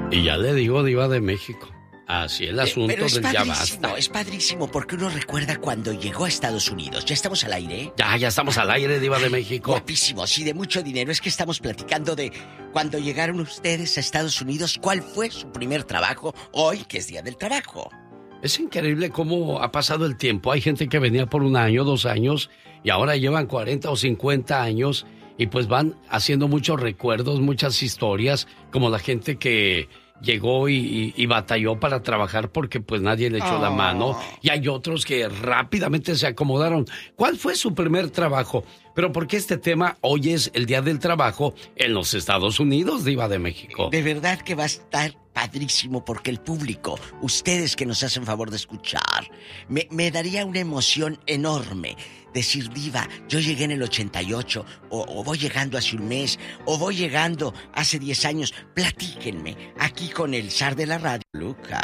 Y ya le digo, Diva de México. Así el asunto pero del ya basta. Es padrísimo porque uno recuerda cuando llegó a Estados Unidos. ¿Ya estamos al aire? Ya estamos al aire, Diva de México. Guapísimo, sí, de mucho dinero. Es que estamos platicando de cuando llegaron ustedes a Estados Unidos. ¿Cuál fue su primer trabajo hoy, que es Día del Trabajo? Es increíble cómo ha pasado el tiempo. Hay gente que venía por 1 año, 2 años, y ahora llevan 40 o 50 años, y pues van haciendo muchos recuerdos, muchas historias, como la gente que llegó y batalló para trabajar porque pues nadie le echó la mano, y hay otros que rápidamente se acomodaron. ¿Cuál fue su primer trabajo? Pero ¿por qué este tema hoy es el Día del Trabajo en los Estados Unidos, Diva de México? De verdad que va a estar padrísimo porque el público, ustedes que nos hacen favor de escuchar, me daría una emoción enorme decir, Diva, yo llegué en el 88, o voy llegando hace un mes, o voy llegando hace 10 años. Platíquenme aquí con el zar de la radio, Lucas.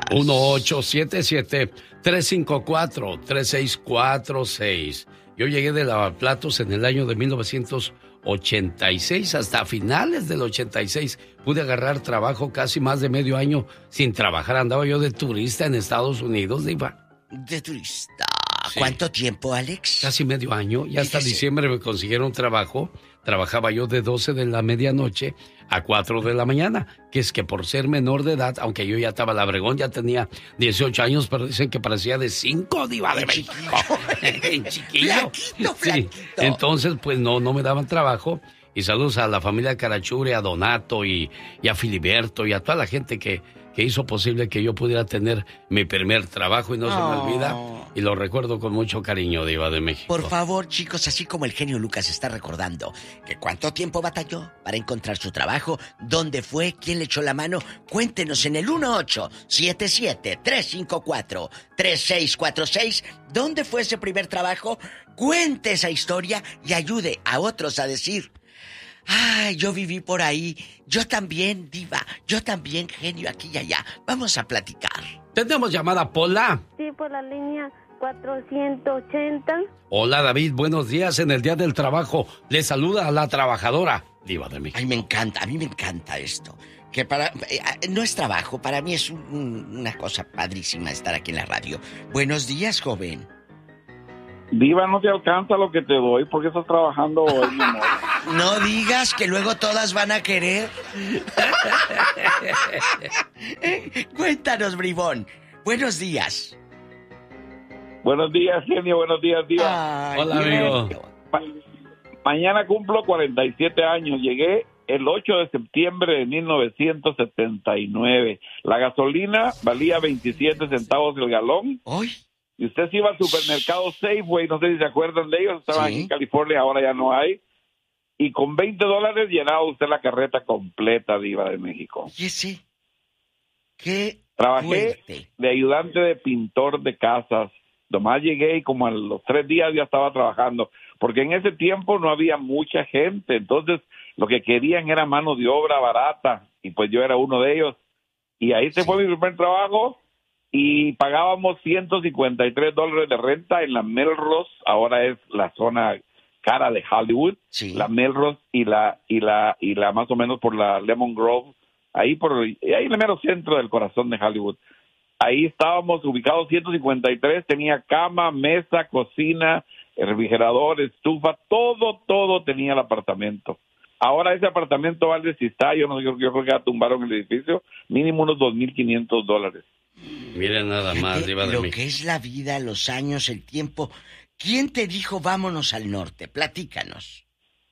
1877-354-3646. Yo llegué de Lavaplatos en el año de 1986, hasta finales del 86 pude agarrar trabajo, casi más de medio año sin trabajar. Andaba yo de turista en Estados Unidos, Diva. ¿De turista? Sí. ¿Cuánto tiempo, Alex? Casi medio año, y hasta diciembre me consiguieron trabajo. Trabajaba yo de 12 de la medianoche a 4 de la mañana, que es que por ser menor de edad, aunque yo ya estaba labregón, ya tenía 18 años, pero dicen que parecía de 5, Diva de México. En chiquillo. Flaquito. Sí. Entonces, pues no me daban trabajo. Y saludos a la familia Carachure, a Donato y a Filiberto y a toda la gente que hizo posible que yo pudiera tener mi primer trabajo, y no se me olvida, y lo recuerdo con mucho cariño, Diva de México. Por favor, chicos, así como el genio Lucas está recordando que cuánto tiempo batalló para encontrar su trabajo, dónde fue, quién le echó la mano, cuéntenos en el 1877-354-3646 dónde fue ese primer trabajo, cuente esa historia y ayude a otros a decir, ay, yo viví por ahí, yo también, Diva, yo también, genio, aquí y allá. Vamos a platicar. ¿Tenemos llamada, Pola? Sí, por la línea 480. Hola, David, buenos días en el Día del Trabajo. Le saluda a la trabajadora, Diva de México. Ay, me encanta, a mí me encanta esto. Que no es trabajo, para mí es una cosa padrísima estar aquí en la radio. Buenos días, joven. Diva, no te alcanza lo que te doy porque estás trabajando hoy, mi amor. No digas que luego todas van a querer. Cuéntanos, bribón. Buenos días. Buenos días, genio. Buenos días, Diva. Ay, hola, amigo. Mañana cumplo 47 años. Llegué el 8 de septiembre de 1979. La gasolina valía 27 centavos el galón. ¿Hoy? Y usted se iba al supermercado Safeway, no sé si se acuerdan de ellos, estaban Sí. aquí en California, ahora ya no hay. Y con $20 llenaba usted la carreta completa, Diva de México. ¿Y ese? ¿Qué? Trabajé Fuerte. de ayudante de pintor de casas. Nomás llegué y como a los 3 días ya estaba trabajando. Porque en ese tiempo no había mucha gente. Entonces lo que querían era mano de obra barata. Y pues yo era uno de ellos. Y ahí se fue mi primer trabajo. Y pagábamos $153 de renta en la Melrose. Ahora es la zona cara de Hollywood. Sí. La Melrose y la más o menos por la Lemon Grove. Ahí en el mero centro del corazón de Hollywood. Ahí estábamos ubicados 153, tenía cama, mesa, cocina, refrigerador, estufa, todo tenía el apartamento. Ahora ese apartamento vale, si está, yo creo que ya tumbaron el edificio, mínimo unos $2,500. Miren nada más, Diva de Lo México. que es la vida, los años, el tiempo. ¿Quién te dijo vámonos al norte? Platícanos.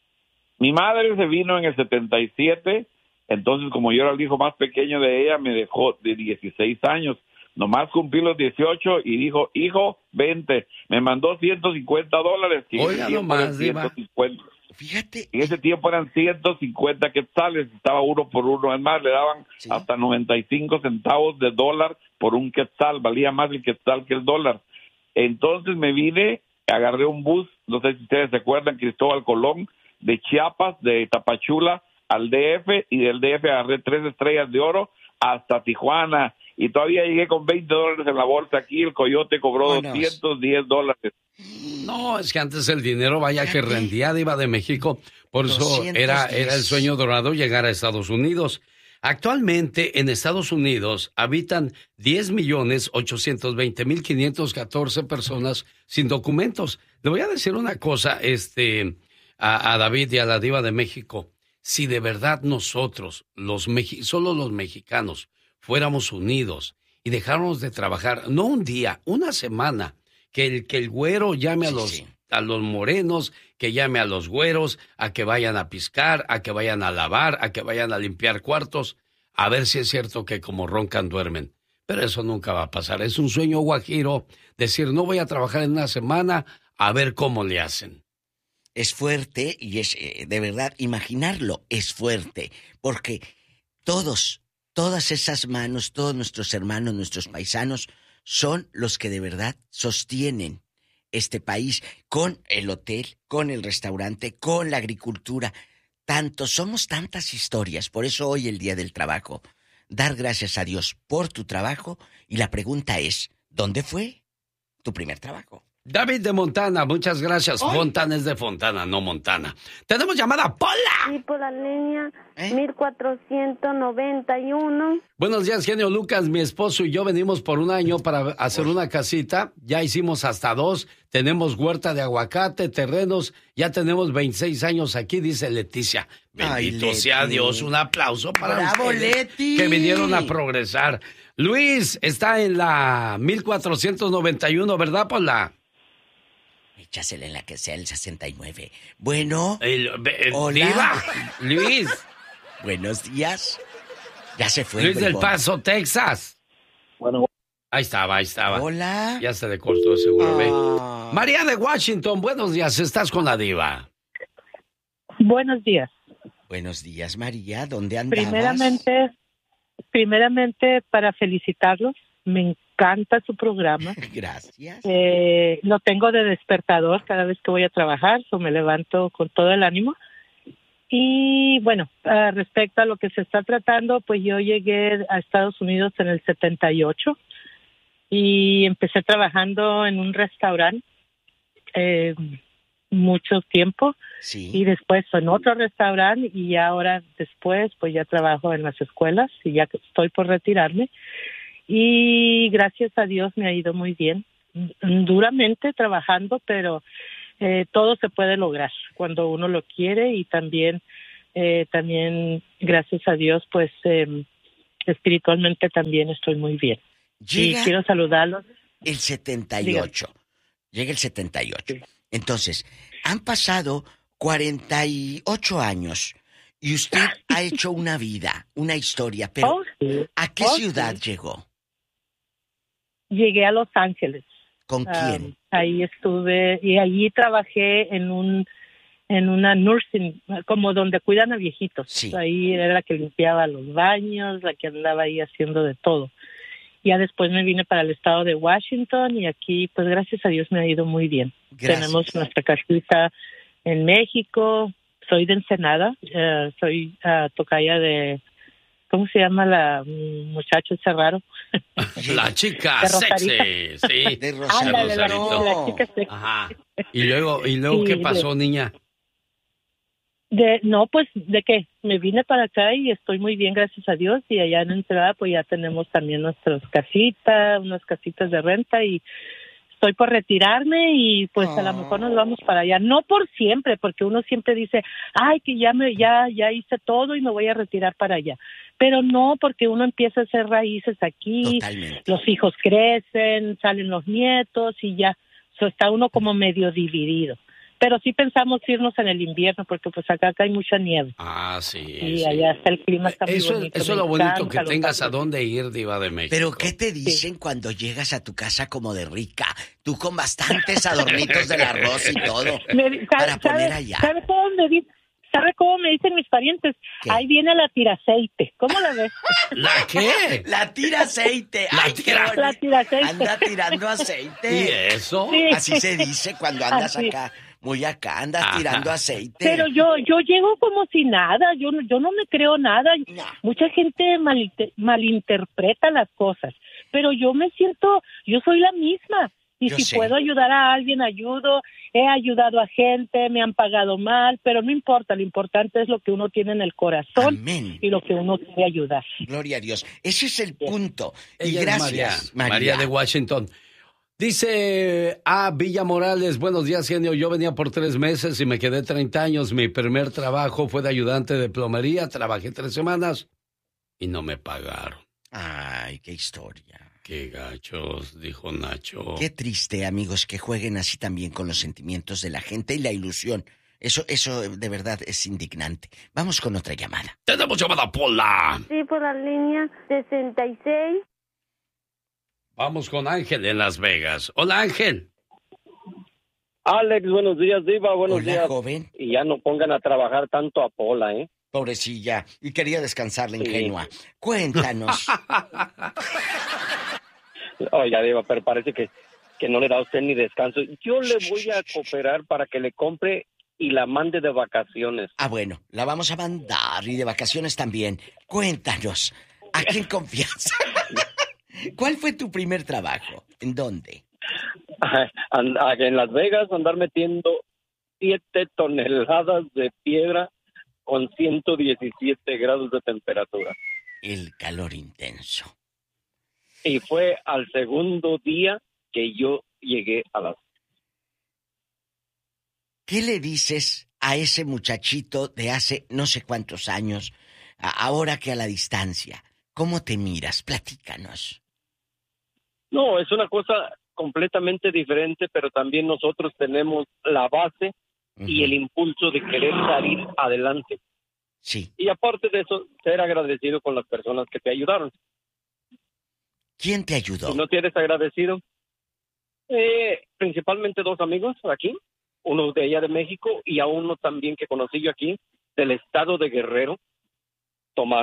Mi madre se vino en el 77, entonces como yo era el hijo más pequeño de ella, me dejó de 16 años. Nomás cumplí los 18 y dijo, hijo, vente. Me mandó $150. Oiga nomás, Diva. Fíjate. En ese tiempo eran 150 quetzales, estaba uno por uno. Es más, le daban hasta 95 centavos de dólar por un quetzal. Valía más el quetzal que el dólar. Entonces me vine, agarré un bus, no sé si ustedes se acuerdan, Cristóbal Colón, de Chiapas, de Tapachula al DF, y del DF agarré 3 estrellas de oro hasta Tijuana. Y todavía llegué con $20 en la bolsa. Aquí el coyote cobró $210. No, es que antes el dinero, vaya que rendía, Diva de México. Por eso era el sueño dorado llegar a Estados Unidos. Actualmente en Estados Unidos habitan 10.820.514 personas sin documentos. Le voy a decir una cosa, a David y a la Diva de México. Si de verdad nosotros, solo los mexicanos, fuéramos unidos y dejáramos de trabajar, no un día, una semana, que el güero llame a los morenos, que llame a los güeros, a que vayan a piscar, a que vayan a lavar, a que vayan a limpiar cuartos, a ver si es cierto que como roncan duermen. Pero eso nunca va a pasar. Es un sueño guajiro decir, no voy a trabajar en una semana, a ver cómo le hacen. Es fuerte y es, de verdad, imaginarlo es fuerte, porque todas esas manos, todos nuestros hermanos, nuestros paisanos, son los que de verdad sostienen este país con el hotel, con el restaurante, con la agricultura. Somos tantas historias, por eso hoy el Día del Trabajo. Dar gracias a Dios por tu trabajo y la pregunta es, ¿dónde fue tu primer trabajo? David de Montana, muchas gracias. ¡Ay! Fontana es de Fontana, no Montana. ¡Tenemos llamada, Pola! Sí, por la línea 1491. Buenos días, genio Lucas. Mi esposo y yo venimos por un año para hacer una casita. Ya hicimos hasta 2. Tenemos huerta de aguacate, terrenos. Ya tenemos 26 años aquí, dice Leticia. Bendito sea Dios. Un aplauso para ¡bravo, ustedes, Leti! Que vinieron a progresar. Luis está en la 1491, ¿verdad, Pola? Échasela en la que sea el 69. Bueno. Hola. Diva, Luis. Buenos días. Ya se fue. Luis del Paso, Texas. Bueno. Ahí estaba. Hola. Ya se le cortó seguro. María de Washington, buenos días. Estás con la Diva. Buenos días. Buenos días, María. ¿Dónde andabas? Primeramente para felicitarlos. Me encanta su programa. Gracias. Lo tengo de despertador cada vez que voy a trabajar, me levanto con todo el ánimo. Y bueno, respecto a lo que se está tratando, pues yo llegué a Estados Unidos en el 78 y empecé trabajando en un restaurante mucho tiempo. Sí. Y después en otro restaurante y ahora después pues ya trabajo en las escuelas y ya estoy por retirarme. Y gracias a Dios me ha ido muy bien, duramente trabajando, pero todo se puede lograr cuando uno lo quiere y también gracias a Dios, pues espiritualmente también estoy muy bien. Y quiero saludarlos. El 78. Dígame. Llega el 78. Sí. Entonces, han pasado 48 años y usted ha hecho una vida, una historia, pero ¿a qué ciudad llegó? Llegué a Los Ángeles. ¿Con quién? Ahí estuve y allí trabajé en una nursing, como donde cuidan a viejitos. Sí. Ahí era la que limpiaba los baños, la que andaba ahí haciendo de todo. Ya después me vine para el estado de Washington y aquí, pues gracias a Dios me ha ido muy bien. Gracias. Tenemos nuestra casita en México. Soy de Ensenada, soy tocaya de... ¿Cómo se llama la muchacho ese raro? La chica sexy, sí. De Rosarito. La chica sexy. Ajá. ¿Y luego qué pasó, niña? Pues, ¿de qué? Me vine para acá y estoy muy bien, gracias a Dios. Y allá en Ensenada, pues ya tenemos también nuestras casitas, unas casitas de renta y estoy por retirarme y pues a lo mejor nos vamos para allá. No por siempre, porque uno siempre dice, ay, que ya hice todo y me voy a retirar para allá. Pero no, porque uno empieza a hacer raíces aquí. Totalmente. Los hijos crecen, salen los nietos y ya. Está uno como medio dividido. Pero sí pensamos irnos en el invierno, porque pues acá hay mucha nieve. Ah, sí. Y allá está el clima está muy bonito. Eso es lo bonito, que tengas a dónde ir, Diva de México. Pero ¿qué te dicen cuando llegas a tu casa como de rica? Tú con bastantes adornitos del arroz y todo, para poner allá. ¿Sabe cómo me dicen mis parientes? ¿Qué? Ahí viene la tiraceite. ¿Cómo la ves? ¿La qué? La tiraceite. La tiraceite. Anda tirando aceite. ¿Y eso? Sí. Así se dice cuando andas acá. Muy acá, andas tirando aceite. Pero yo llego como si nada, yo no me creo nada. No. Mucha gente malinterpreta las cosas, pero yo me siento, yo soy la misma. Y si puedo ayudar a alguien, ayudo. He ayudado a gente, me han pagado mal, pero no importa. Lo importante es lo que uno tiene en el corazón. Amén. Y lo que uno quiere ayudar. Gloria a Dios. Ese es el punto. Y Ella gracias, María de Washington. Dice Villa Morales, buenos días, genio. Yo venía por 3 meses y me quedé 30 años. Mi primer trabajo fue de ayudante de plomería. Trabajé 3 semanas y no me pagaron. Ay, qué historia. Qué gachos, dijo Nacho. Qué triste, amigos, que jueguen así también con los sentimientos de la gente y la ilusión. Eso de verdad es indignante. Vamos con otra llamada. ¡Tenemos llamada, Pola! Sí, por la línea 66. Vamos con Ángel en Las Vegas. Hola, Ángel. Alex, buenos días, Diva, buenos días. Hola, joven. Y ya no pongan a trabajar tanto a Pola, ¿eh? Pobrecilla, y quería descansar la ingenua. Sí. Cuéntanos. Oiga, Diva, pero parece que no le da a usted ni descanso. Yo le voy a cooperar para que le compre y la mande de vacaciones. Ah, bueno, la vamos a mandar y de vacaciones también. Cuéntanos, ¿a quién confianza? ¿Cuál fue tu primer trabajo? ¿En dónde? En Las Vegas, andar metiendo 7 toneladas de piedra con 117 grados de temperatura. El calor intenso. Y fue al segundo día que yo llegué a Las Vegas. ¿Qué le dices a ese muchachito de hace no sé cuántos años, ahora que a la distancia? ¿Cómo te miras? Platícanos. No, es una cosa completamente diferente, pero también nosotros tenemos la base y el impulso de querer salir adelante. Sí. Y aparte de eso, ser agradecido con las personas que te ayudaron. ¿Quién te ayudó? Si no tienes agradecido, principalmente 2 amigos aquí, uno de allá de México y a uno también que conocí yo aquí, del estado de Guerrero, Tomás.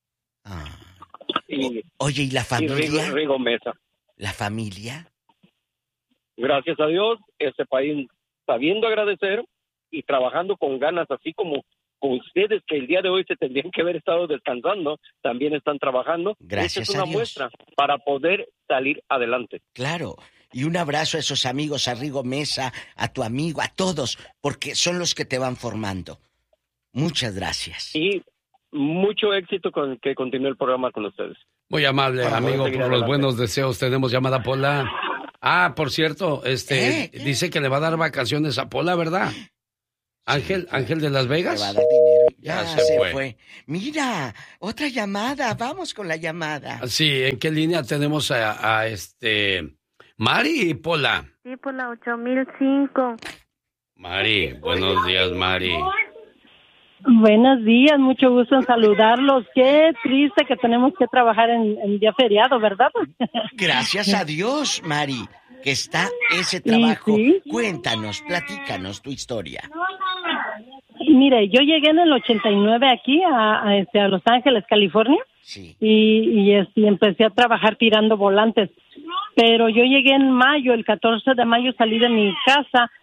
Oye, ¿y la familia? Y Rigo Mesa. ¿La familia? Gracias a Dios, este país sabiendo agradecer y trabajando con ganas, así como ustedes que el día de hoy se tendrían que haber estado descansando, también están trabajando. Gracias a Dios. Esa es una muestra para poder salir adelante. Claro, y un abrazo a esos amigos, a Rigo Mesa, a tu amigo, a todos, porque son los que te van formando. Muchas gracias. Y mucho éxito con que continúe el programa con ustedes. Muy amable, amigo, por los buenos deseos. Tenemos llamada a Pola. Por cierto, dice que le va a dar vacaciones a Pola, ¿verdad? Ángel de Las Vegas. Le va a dar dinero. Ya se fue. Mira, otra llamada. Vamos con la llamada. Sí, ¿en qué línea tenemos a Mari y Pola? Sí, por la 8005. Mari, buenos días, Mari. Buenos días, mucho gusto en saludarlos. Qué triste que tenemos que trabajar en día feriado, ¿verdad? Gracias a Dios, Mari, que está ese trabajo. ¿Sí? Cuéntanos, platícanos tu historia. Mire, yo llegué en el 89 aquí a Los Ángeles, California. Sí. Y empecé a trabajar tirando volantes. Pero yo llegué en mayo, el 14 de mayo salí de mi casa